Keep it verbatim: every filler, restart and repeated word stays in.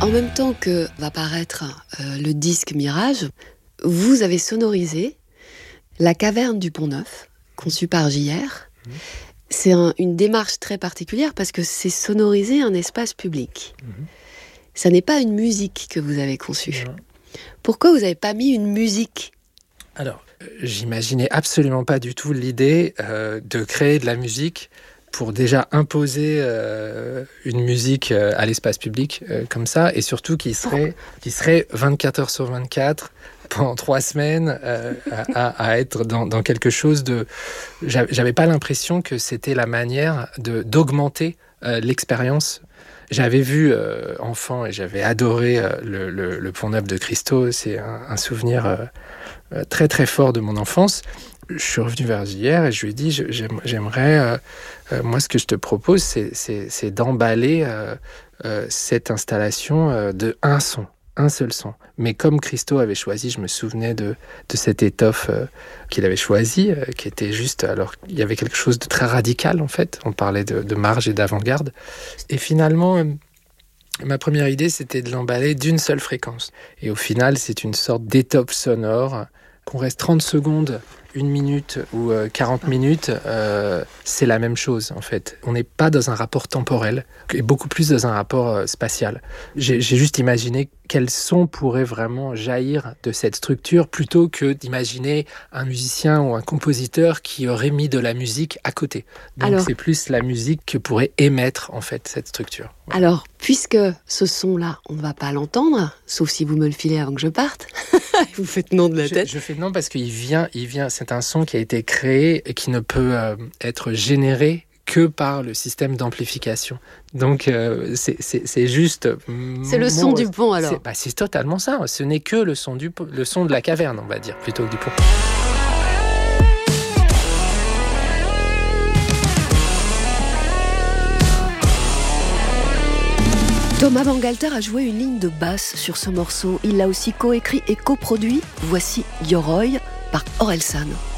En même temps que va paraître euh, le disque Mirage, vous avez sonorisé la caverne du Pont-Neuf, conçue par J R. Mmh. C'est un, une démarche très particulière parce que c'est sonoriser un espace public. Mmh. Ça n'est pas une musique que vous avez conçue. Mmh. Pourquoi vous n'avez pas mis une musique ? Alors, j'imaginais absolument pas du tout l'idée euh, de créer de la musique pour déjà imposer euh, une musique euh, à l'espace public euh, comme ça, et surtout qui serait, qui serait vingt-quatre heures sur vingt-quatre, pendant trois semaines, euh, à, à être dans, dans quelque chose de... J'avais pas l'impression que c'était la manière de, d'augmenter euh, l'expérience. J'avais vu euh, enfant et j'avais adoré euh, le, le, le Pont-Neuf de Christo. C'est un, un souvenir euh, très très fort de mon enfance. Je suis revenu vers J R et je lui ai dit je, j'aime, j'aimerais, euh, euh, moi ce que je te propose c'est, c'est, c'est d'emballer euh, euh, cette installation euh, de un son, un seul son. Mais comme Christo avait choisi, je me souvenais de, de cette étoffe euh, qu'il avait choisie, euh, qui était juste, alors il y avait quelque chose de très radical en fait, on parlait de, de marge et d'avant-garde. Et finalement, euh, ma première idée c'était de l'emballer d'une seule fréquence. Et au final, c'est une sorte d'étoffe sonore, qu'on reste trente secondes, une minute ou euh, quarante minutes, euh, c'est la même chose en fait. On n'est pas dans un rapport temporel, et beaucoup plus dans un rapport euh, spatial. J'ai, j'ai juste imaginé quel son pourrait vraiment jaillir de cette structure plutôt que d'imaginer un musicien ou un compositeur qui aurait mis de la musique à côté. Donc Alors, c'est plus la musique que pourrait émettre en fait cette structure. Ouais. Alors, puisque ce son-là, on ne va pas l'entendre, sauf si vous me le filez avant que je parte, vous faites non de la tête. Je, je fais non parce qu'il vient, il vient, c'est un son qui a été créé et qui ne peut euh, être généré que par le système d'amplification. Donc, euh, c'est, c'est, c'est juste... C'est le son du pont, alors. C'est, bah, c'est totalement ça. Ce n'est que le son, du, le son de la caverne, on va dire, plutôt que du pont. Thomas Bangalter a joué une ligne de basse sur ce morceau. Il l'a aussi coécrit et coproduit. Voici Yoroi par Orelsan.